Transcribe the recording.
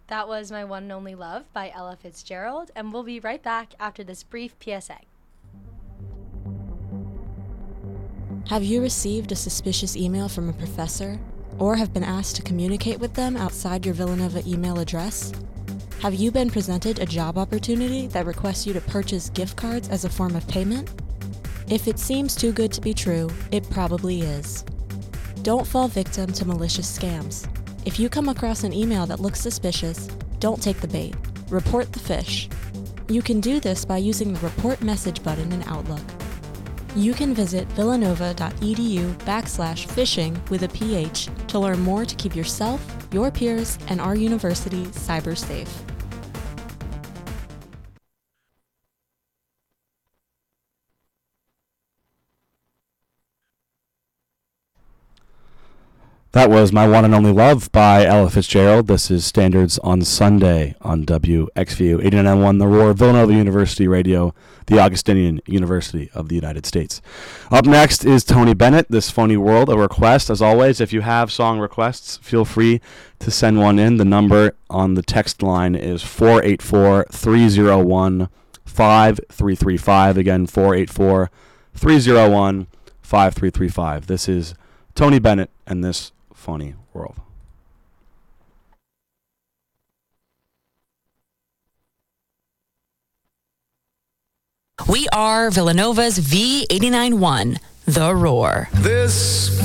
That was My One and Only Love by Ella Fitzgerald, and we'll be right back after this brief PSA. Have you received a suspicious email from a professor, or have been asked to communicate with them outside your Villanova email address? Have you been presented a job opportunity that requests you to purchase gift cards as a form of payment? If it seems too good to be true, it probably is. Don't fall victim to malicious scams. If you come across an email that looks suspicious, don't take the bait. Report the fish. You can do this by using the Report Message button in Outlook. You can visit villanova.edu/phishing with a PH to learn more to keep yourself, your peers, and our university cyber safe. That was My One and Only Love by Ella Fitzgerald. This is Standards on Sunday on WXVU 89.1 The Roar, Villanova University Radio, the Augustinian University of the United States. Up next is Tony Bennett, This Phony World, a request. As always, if you have song requests, feel free to send one in. The number on the text line is 484-301-5335. Again, 484-301-5335. This is Tony Bennett and This Phony World. We are Villanova's V89.1, The Roar. This